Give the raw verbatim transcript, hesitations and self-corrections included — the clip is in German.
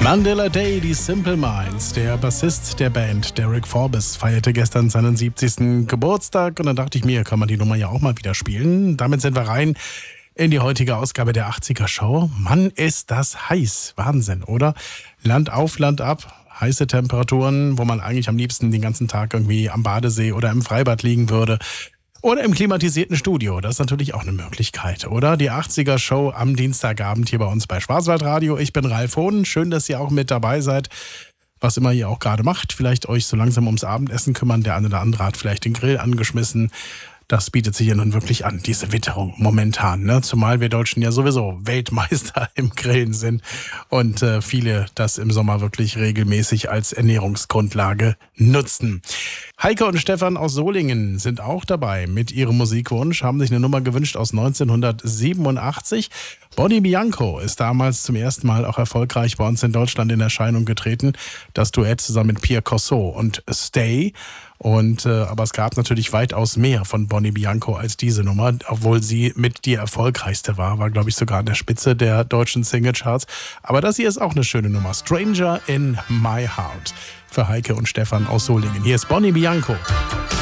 Mandela Day, die Simple Minds. Der Bassist der Band, Derek Forbes, feierte gestern seinen siebzigsten Geburtstag. Und dann dachte ich mir, kann man die Nummer ja auch mal wieder spielen. Damit sind wir rein in die heutige Ausgabe der achtziger Show. Mann, ist das heiß. Wahnsinn, oder? Land auf, Land ab. Heiße Temperaturen, wo man eigentlich am liebsten den ganzen Tag irgendwie am Badesee oder im Freibad liegen würde. Oder im klimatisierten Studio, das ist natürlich auch eine Möglichkeit, oder? Die achtziger Show am Dienstagabend hier bei uns bei Schwarzwaldradio. Ich bin Ralf Hohn, schön, dass ihr auch mit dabei seid. Was immer ihr auch gerade macht, vielleicht euch so langsam ums Abendessen kümmern. Der eine oder andere hat vielleicht den Grill angeschmissen. Das bietet sich ja nun wirklich an, diese Witterung momentan, ne? Zumal wir Deutschen ja sowieso Weltmeister im Grillen sind und äh, viele das im Sommer wirklich regelmäßig als Ernährungsgrundlage nutzen. Heike und Stefan aus Solingen sind auch dabei mit ihrem Musikwunsch, haben sich eine Nummer gewünscht aus neunzehnhundertsiebenundachtzig. Bonnie Bianco ist damals zum ersten Mal auch erfolgreich bei uns in Deutschland in Erscheinung getreten. Das Duett zusammen mit Pierre Corso und Stay. Und äh, aber es gab natürlich weitaus mehr von Bonnie Bianco als diese Nummer, obwohl sie mit die erfolgreichste war, war glaube ich sogar an der Spitze der deutschen Singlecharts. Aber das hier ist auch eine schöne Nummer, Stranger in My Heart, für Heike und Stefan aus Solingen. Hier ist Bonnie Bianco.